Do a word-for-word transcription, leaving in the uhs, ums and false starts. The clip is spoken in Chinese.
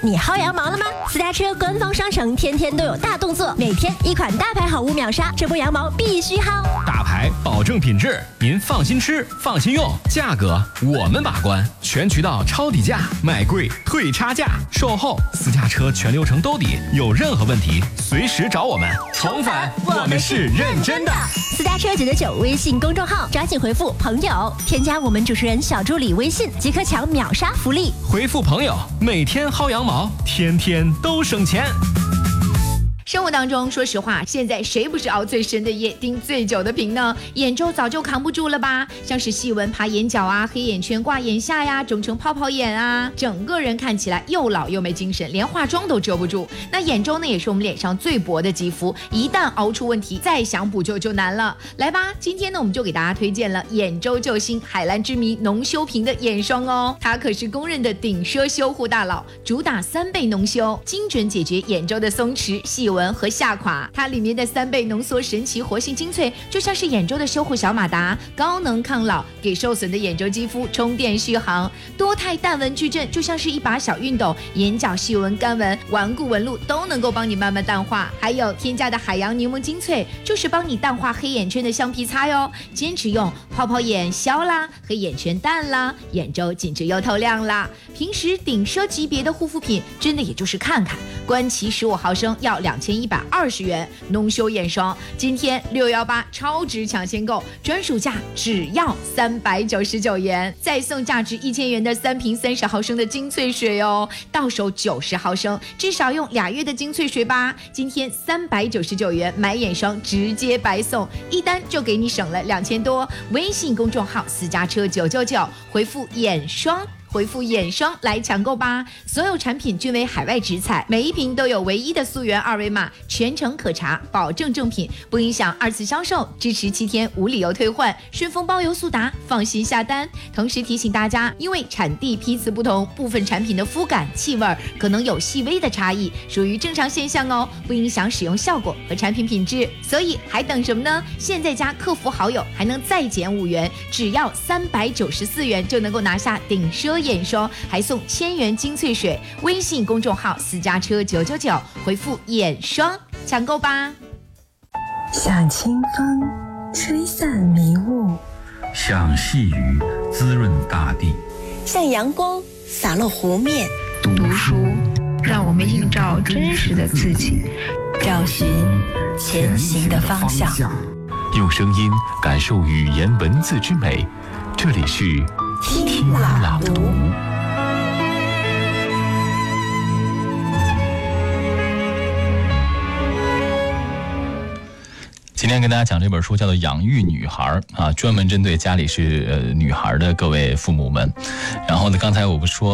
你薅羊毛了吗？私家车官方商城天天都有大动作，每天一款大牌好物秒杀，这波羊毛必须薅。 大牌保证品质，您放心吃，放心用，价格我们把关，全渠道抄底价，买贵退差价，售后私家车全流程兜底，有任何问题随时找我们。重返，我们是认真的。 私家车九九九微信公众号，抓紧回复朋友，添加我们主持人小助理微信，即可抢秒杀福利。 回复朋友，每天薅羊毛，天天都省钱。 生活当中，说实话，现在谁不是熬最深的夜，盯最久的屏呢？眼周早就扛不住了吧？像是细纹爬眼角啊，黑眼圈挂眼下呀，肿成泡泡眼啊，整个人看起来又老又没精神，连化妆都遮不住。那眼周呢，也是我们脸上最薄的肌肤，一旦熬出问题，再想补救就难了。来吧，今天呢，我们就给大家推荐了眼周救星海蓝之谜浓修瓶的眼霜哦，它可是公认的顶奢修护大佬，主打三倍浓修，精准解决眼周的松弛、细纹和下垮。它里面的三倍浓缩神奇活性精粹，就像是眼周的修护小马达，高能抗老，给受损的眼周肌肤充电续航。多肽淡纹矩阵就像是一把小熨斗，眼角细纹、干纹、顽固纹路都能够帮你慢慢淡化。还有添加的海洋柠檬精粹，就是帮你淡化黑眼圈的橡皮擦哟。坚持用，泡泡眼消啦，黑眼圈淡啦，眼周紧致又透亮啦。平时顶奢级别的护肤品，真的也就是看看。观其十五毫升要两千一百二十元，浓修眼霜今天六一八超值抢先购，专属价只要三百九十九元，再送价值一千元的三瓶三十毫升的精粹水哦，到手九十毫升，至少用俩月的精粹水吧。今天三百九十九元买眼霜直接白送，一单就给你省了两千多。微信公众号私家车九九九，回复眼霜。回复眼霜来抢购吧，所有产品均为海外直采，每一瓶都有唯一的溯源二维码，全程可查，保证正品，不影响二次销售，支持七天无理由退换，顺丰包邮速达，放心下单。同时提醒大家，因为产地批次不同，部分产品的肤感、气味可能有细微的差异，属于正常现象哦，不影响使用效果和产品品质。所以还等什么呢？现在加客服好友还能再减五元，只要三百九十四元就能够拿下顶奢眼霜，还送千元精粹水。微信公众号私家车九九九，回复眼霜抢购吧。 像清风吹散迷雾， 像细雨滋润大地， 像阳光洒落湖面。 读书让我们映照真实的自己， 找寻前行的方向， 用声音感受语言文字之美。这里是听朗读。 今天跟大家讲这本书叫做《养育女孩》啊，专门针对家里是呃女孩的各位父母们。然后呢，刚才我不说